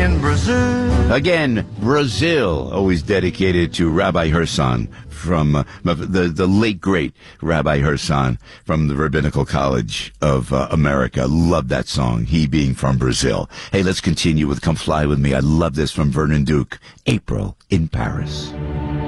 in Brazil. Again, Brazil, always dedicated to Rabbi Herson from the late, great Rabbi Herson from the Rabbinical College of America. Love that song, he being from Brazil. Hey, let's continue with Come Fly With Me. I love this from Vernon Duke, April in Paris.